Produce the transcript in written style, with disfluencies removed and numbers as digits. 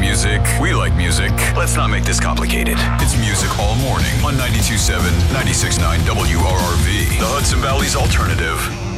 music. We like music. Let's not make this complicated. It's music all morning on 92.7, 96.9 WRRV, the Hudson Valley's alternative.